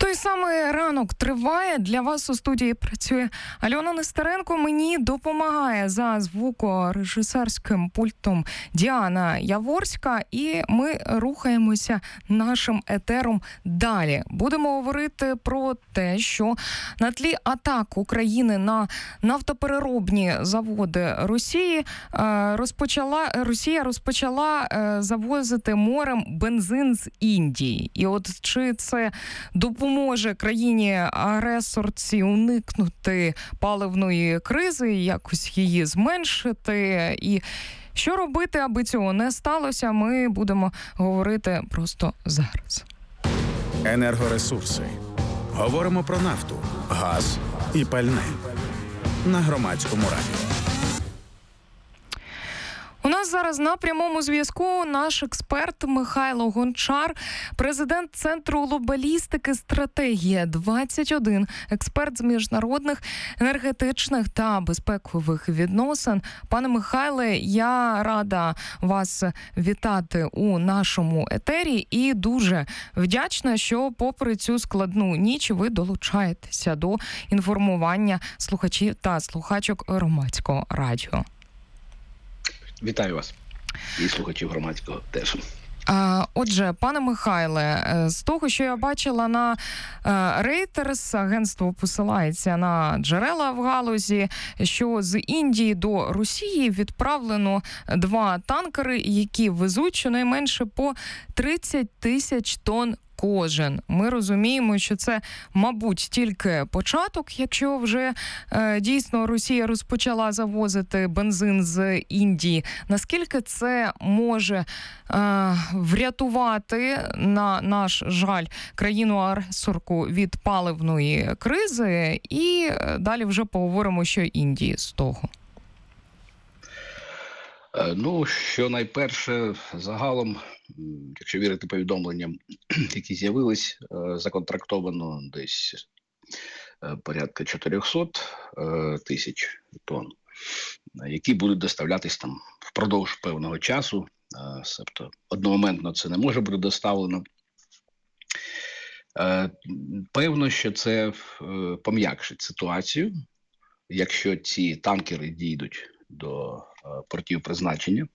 Той самий ранок триває. Для вас у студії працює Альона Нестеренко. Мені допомагає за звукорежисерським пультом Діана Яворська. І ми рухаємося нашим етером далі. Будемо говорити про те, що на тлі атак України на нафтопереробні заводи Росія розпочала завозити морем бензин з Індії. І от чи це допоможе країні-агресорці уникнути паливної кризи, якось її зменшити? І що робити, аби цього не сталося, ми будемо говорити просто зараз. Енергоресурси. Говоримо про нафту, газ і пальне. На Громадському радіо. У нас зараз на прямому зв'язку наш експерт Михайло Гончар, президент Центру глобалістики «Стратегія-21», експерт з міжнародних енергетичних та безпекових відносин. Пане Михайле, я рада вас вітати у нашому етері і дуже вдячна, що попри цю складну ніч ви долучаєтеся до інформування слухачів та слухачок Громадського радіо. Вітаю вас і слухачів Громадського теж. Отже, пане Михайле, з того, що я бачила на Reuters, агентство посилається на джерела в галузі, що з Індії до Росії відправлено 2 танкери, які везуть щонайменше по 30 тисяч тонн кожен. Ми розуміємо, що це, мабуть, тільки початок, якщо вже дійсно Росія розпочала завозити бензин з Індії. Наскільки це може врятувати, на наш жаль, країну-агресорку від паливної кризи? І далі вже поговоримо, що Індії з того. Ну, що найперше, загалом, якщо вірити повідомленням, які з'явились, законтрактовано десь порядка 400 тисяч тонн, які будуть доставлятись там впродовж певного часу. Тобто одномоментно це не може бути доставлено. Певно, що це пом'якшить ситуацію, якщо ці танкери дійдуть до портів призначення.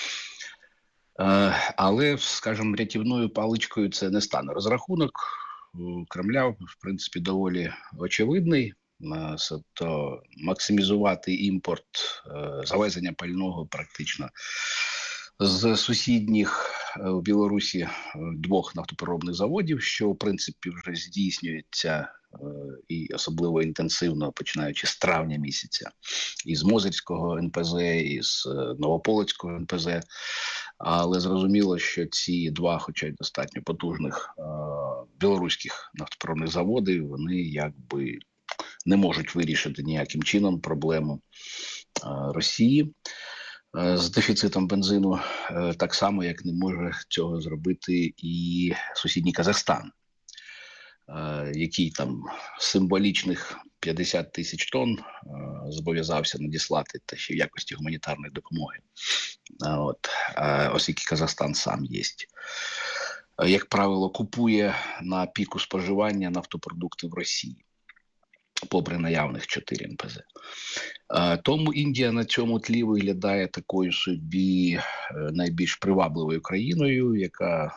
Але, скажімо, рятівною паличкою це не стане. Розрахунок Кремля, в принципі, доволі очевидний. Тобто максимізувати імпорт, завезення пального практично з сусідніх в Білорусі 2 нафтопереробних заводів, що, в принципі, вже здійснюється і особливо інтенсивно, починаючи з травня місяця, із Мозирського НПЗ, із Новополоцького НПЗ. Але зрозуміло, що ці 2, хоча й достатньо потужних білоруських нафтопереробних заводи, вони якби не можуть вирішити ніяким чином проблему Росії з дефіцитом бензину, так само, як не може цього зробити і сусідній Казахстан, який там символічних 50 тисяч тонн зобов'язався надіслати, та ще в якості гуманітарної допомоги. Оскільки Казахстан сам є, як правило, купує на піку споживання нафтопродукти в Росії, попри наявних 4 НПЗ. Тому Індія на цьому тлі виглядає такою собі найбільш привабливою країною, яка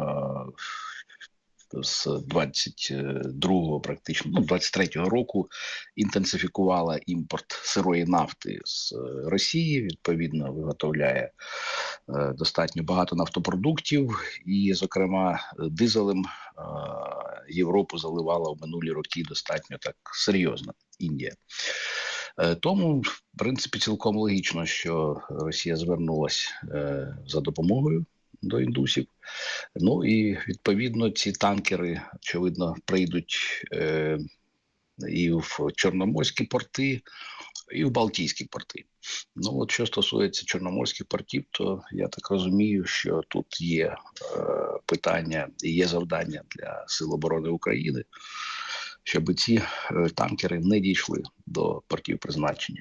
з 22-го, практично, 23-го року інтенсифікувала імпорт сирої нафти з Росії, відповідно виготовляє достатньо багато нафтопродуктів і, зокрема, дизелем Європу заливала в минулі роки достатньо так серйозно Індія. Тому, в принципі, цілком логічно, що Росія звернулась за допомогою до індусів. Ну і, відповідно, ці танкери, очевидно, прийдуть і в Чорноморські порти, і в Балтійські порти. Ну, от що стосується Чорноморських портів, то я так розумію, що тут є питання і є завдання для Сил оборони України, щоб ці танкери не дійшли до портів призначення.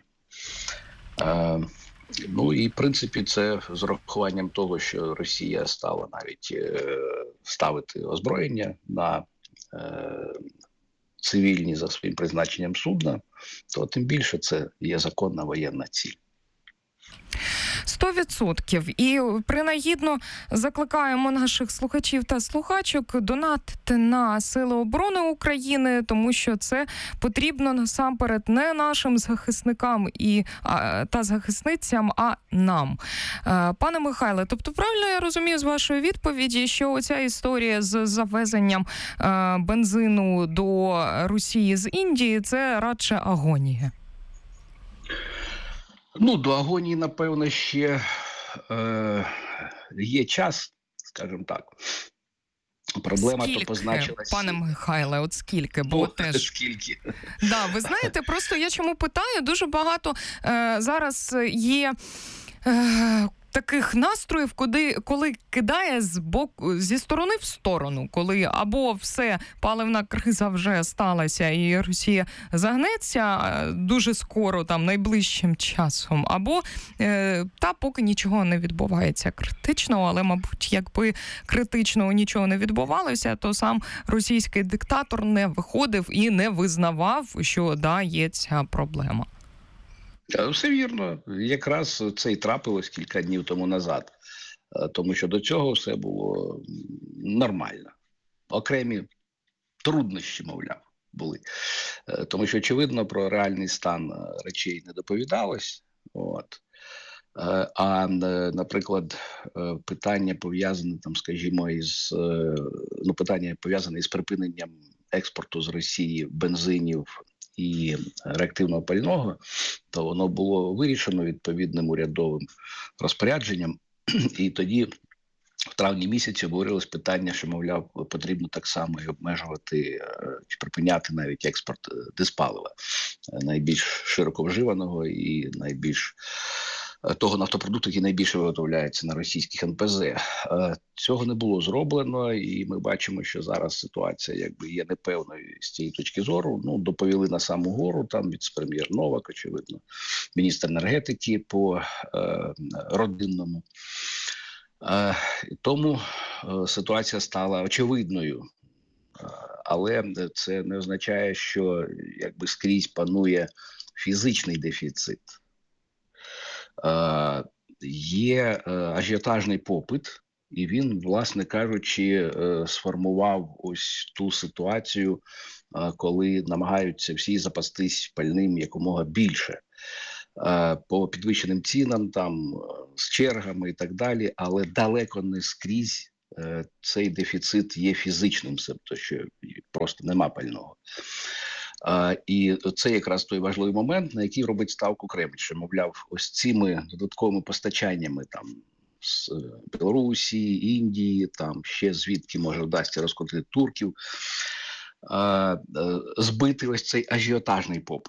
Ну і, в принципі, це з урахуванням того, що Росія стала навіть ставити озброєння на цивільні за своїм призначенням судна, то тим більше це є законна воєнна ціль. 100%. І принагідно закликаємо наших слухачів та слухачок донатити на Сили оборони України, тому що це потрібно насамперед не нашим захисникам та захисницям, а нам. Пане Михайле, тобто правильно я розумію з вашої відповіді, що оця історія з завезенням бензину до Росії з Індії – це радше агонія? Ну, до агонії, напевно, ще є час, скажімо так. Проблема скільки, то позначилась. Пане Михайле, от скільки? Бо теж... Скільки? Да, ви знаєте, просто я чому питаю, дуже багато зараз є... таких настроїв, коли кидає зі сторони в сторону, коли або все, паливна криза вже сталася і Росія загнеться дуже скоро, там, найближчим часом, або поки нічого не відбувається критичного, але, мабуть, якби критичного нічого не відбувалося, то сам російський диктатор не виходив і не визнавав, що, є ця проблема. Все вірно. Якраз це і трапилось кілька днів тому назад. Тому що до цього все було нормально. Окремі труднощі, мовляв, були. Тому що, очевидно, про реальний стан речей не доповідалось. А, наприклад, питання пов'язане, скажімо, питання пов'язане із припиненням експорту з Росії бензинів і реактивного пального, то воно було вирішено відповідним урядовим розпорядженням. І тоді, в травні місяці, обговорилось питання, що, мовляв, потрібно так само і обмежувати чи припиняти навіть експорт диспалива, найбільш широко вживаного і найбільш того нафтопродукту, який найбільше виготовляється на російських НПЗ. Цього не було зроблено, і ми бачимо, що зараз ситуація є непевною з цієї точки зору. Доповіли на саму гору, там віце-прем'єр Новак, очевидно, міністр енергетики по родинному. Тому ситуація стала очевидною. Але це не означає, що скрізь панує фізичний дефіцит. Є ажіотажний попит, і він, власне кажучи, сформував ось ту ситуацію, коли намагаються всі запастись пальним якомога більше. По підвищеним цінам, з чергами і так далі, але далеко не скрізь цей дефіцит є фізичним, тобто що просто нема пального. І це якраз той важливий момент, на який робить ставку Кремль, що, мовляв, ось цими додатковими постачаннями з Білорусі, Індії, ще звідки може вдасться розкрутити турків, збити ось цей ажіотажний попит.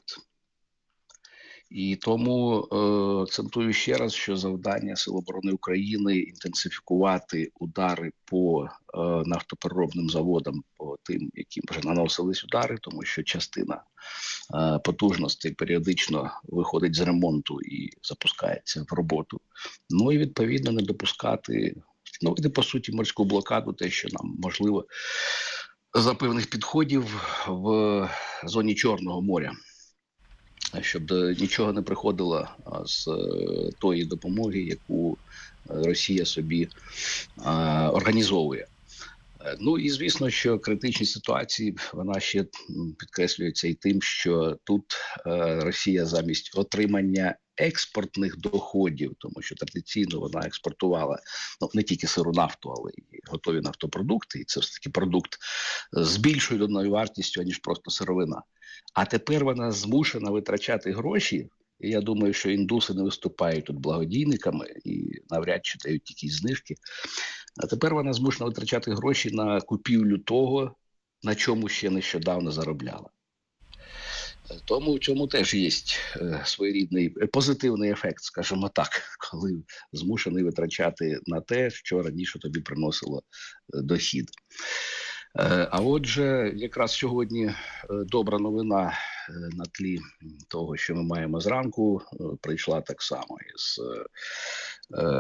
І тому акцентую ще раз, що завдання Сил оборони України – інтенсифікувати удари по нафтопереробним заводам, по тим, яким вже наносились удари, тому що частина потужностей періодично виходить з ремонту і запускається в роботу. І, відповідно, не допускати, по суті, морську блокаду, те, що нам можливо за певних підходів в зоні Чорного моря, щоб нічого не приходило з тої допомоги, яку Росія собі організовує. І звісно, що критичні ситуації, вона ще підкреслюється і тим, що тут Росія замість отримання експортних доходів, тому що традиційно вона експортувала не тільки сиру нафту, але й готові нафтопродукти, і це все-таки продукт з більшою доданою вартістю, аніж просто сировина. А тепер вона змушена витрачати гроші, і я думаю, що індуси не виступають тут благодійниками і навряд чи дають якісь знижки. А тепер вона змушена витрачати гроші на купівлю того, на чому ще нещодавно заробляла. Тому в цьому теж є своєрідний позитивний ефект, скажімо так, коли змушений витрачати на те, що раніше тобі приносило дохід. А отже, якраз сьогодні добра новина на тлі того, що ми маємо зранку, прийшла так само із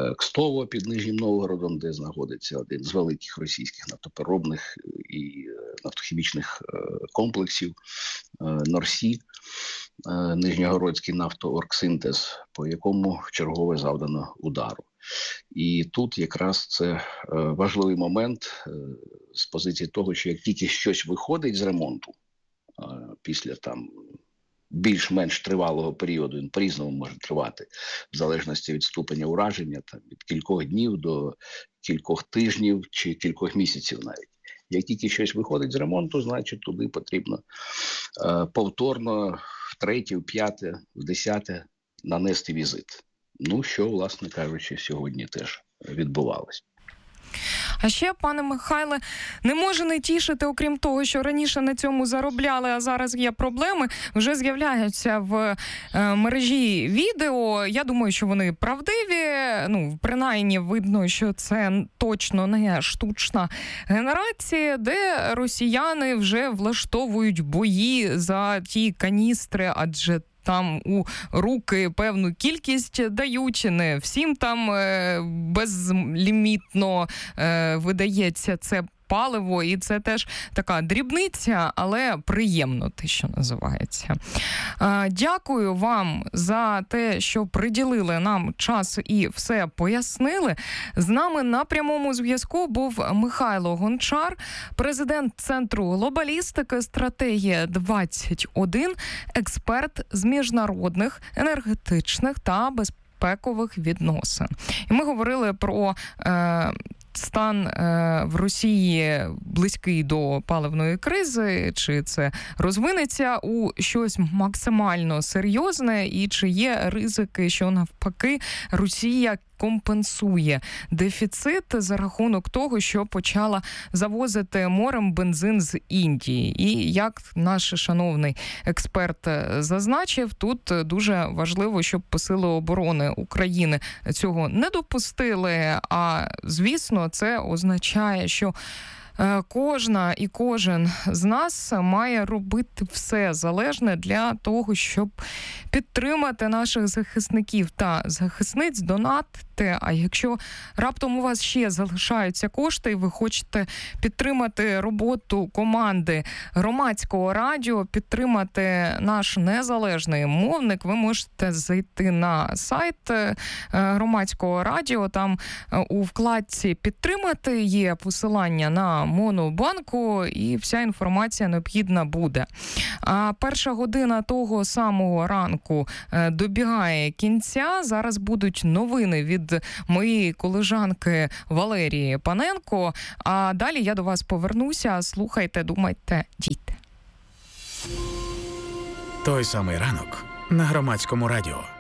Кстово під Нижнім Новгородом, де знаходиться один з великих російських нафтопереробних і нафтохімічних комплексів Норсі, Нижньогородський нафтооргсинтез, по якому вчергове завдано удару. І тут якраз це важливий момент з позиції того, що як тільки щось виходить з ремонту, після там більш-менш тривалого періоду, він по-різному може тривати, в залежності від ступеня ураження, там, від кількох днів до кількох тижнів чи кількох місяців навіть. Як тільки щось виходить з ремонту, значить туди потрібно повторно втретє, вп'яте, вдесяте нанести візит. Ну, що, власне кажучи, сьогодні теж відбувалось. А ще, пане Михайле, не може не тішити, окрім того, що раніше на цьому заробляли, а зараз є проблеми, вже з'являються в мережі відео. Я думаю, що вони правдиві, принаймні видно, що це точно не штучна генерація, де росіяни вже влаштовують бої за ті каністри, адже там у руки певну кількість дають, не всім там безлімітно видається це паливо, і це теж така дрібниця, але приємно, те, що називається. Дякую вам за те, що приділили нам час і все пояснили. З нами на прямому зв'язку був Михайло Гончар, президент Центру глобалістики «Стратегія 21», експерт з міжнародних, енергетичних та безпекових відносин. І ми говорили про стан в Росії близький до паливної кризи, чи це розвинеться у щось максимально серйозне, і чи є ризики, що навпаки Росія компенсує дефіцит за рахунок того, що почала завозити морем бензин з Індії. І як наш шановний експерт зазначив, тут дуже важливо, щоб сили оборони України цього не допустили, а, звісно, це означає, що кожна і кожен з нас має робити все залежне для того, щоб підтримати наших захисників та захисниць, донатити. А якщо раптом у вас ще залишаються кошти і ви хочете підтримати роботу команди Громадського радіо, підтримати наш незалежний мовник, ви можете зайти на сайт Громадського радіо. Там у вкладці «Підтримати» є посилання на Монобанку, і вся інформація необхідна буде. А перша година того самого ранку добігає кінця. Зараз будуть новини від моєї колежанки Валерії Паненко. А далі я до вас повернуся. Слухайте, думайте, дійте. Той самий ранок на Громадському радіо.